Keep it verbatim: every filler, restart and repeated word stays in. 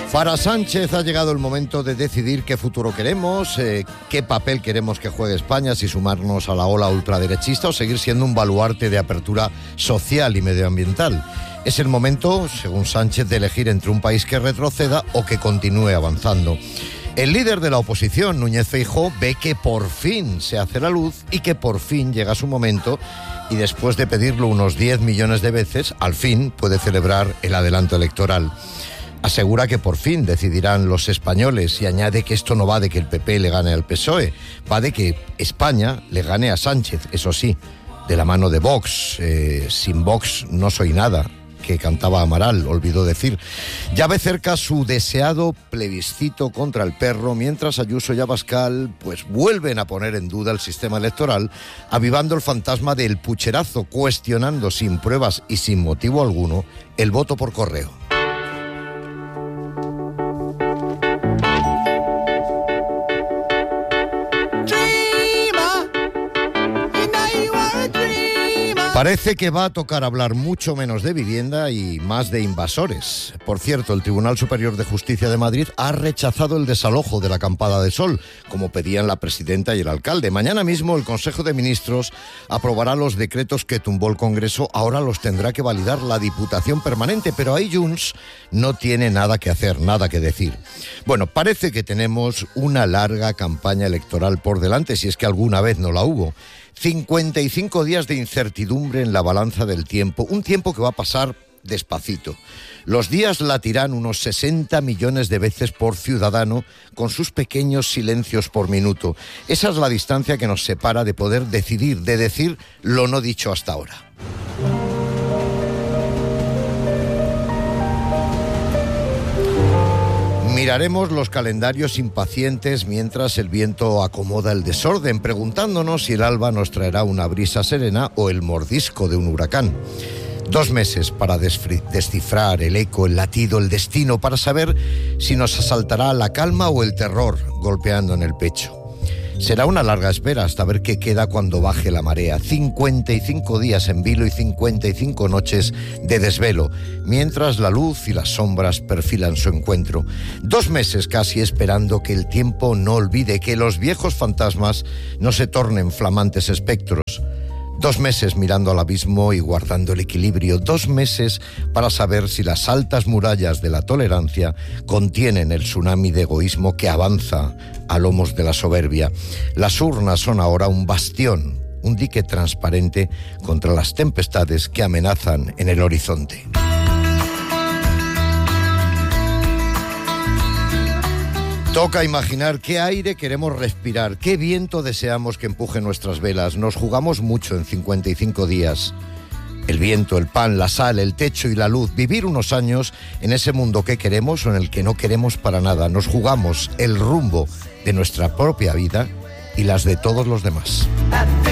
Para Sánchez ha llegado el momento de decidir qué futuro queremos, eh, qué papel queremos que juegue España, si sumarnos a la ola ultraderechista o seguir siendo un baluarte de apertura social y medioambiental. Es el momento, según Sánchez, de elegir entre un país que retroceda o que continúe avanzando. El líder de la oposición, Núñez Feijóo, ve que por fin se hace la luz y que por fin llega su momento y después de pedirlo unos diez millones de veces, al fin puede celebrar el adelanto electoral. Asegura que por fin decidirán los españoles y añade que esto no va de que el P P le gane al P S O E, va de que España le gane a Sánchez, eso sí, de la mano de Vox. Eh, sin Vox no soy nada, que cantaba Amaral, olvidó decir. Ya ve cerca su deseado plebiscito contra el perro, mientras Ayuso y Abascal pues vuelven a poner en duda el sistema electoral, avivando el fantasma del pucherazo, cuestionando sin pruebas y sin motivo alguno el voto por correo. Parece que va a tocar hablar mucho menos de vivienda y más de invasores. Por cierto, el Tribunal Superior de Justicia de Madrid ha rechazado el desalojo de la Campada de Sol, como pedían la presidenta y el alcalde. Mañana mismo el Consejo de Ministros aprobará los decretos que tumbó el Congreso. Ahora los tendrá que validar la Diputación Permanente, pero ahí Junts no tiene nada que hacer, nada que decir. Bueno, parece que tenemos una larga campaña electoral por delante, si es que alguna vez no la hubo. cincuenta y cinco días de incertidumbre en la balanza del tiempo, un tiempo que va a pasar despacito. Los días latirán unos sesenta millones de veces por ciudadano, con sus pequeños silencios por minuto. Esa es la distancia que nos separa de poder decidir, de decir lo no dicho hasta ahora. Miraremos los calendarios impacientes mientras el viento acomoda el desorden, preguntándonos si el alba nos traerá una brisa serena o el mordisco de un huracán. Dos meses para descifrar el eco, el latido, el destino, para saber si nos asaltará la calma o el terror golpeando en el pecho. Será una larga espera hasta ver qué queda cuando baje la marea. cincuenta y cinco días en vilo y cincuenta y cinco noches de desvelo, mientras la luz y las sombras perfilan su encuentro. Dos meses casi esperando que el tiempo no olvide, que los viejos fantasmas no se tornen flamantes espectros. Dos meses mirando al abismo y guardando el equilibrio. Dos meses para saber si las altas murallas de la tolerancia contienen el tsunami de egoísmo que avanza a lomos de la soberbia. Las urnas son ahora un bastión, un dique transparente contra las tempestades que amenazan en el horizonte. Toca imaginar qué aire queremos respirar, qué viento deseamos que empuje nuestras velas. Nos jugamos mucho en cincuenta y cinco días. El viento, el pan, la sal, el techo y la luz. Vivir unos años en ese mundo que queremos o en el que no queremos para nada. Nos jugamos el rumbo de nuestra propia vida y las de todos los demás.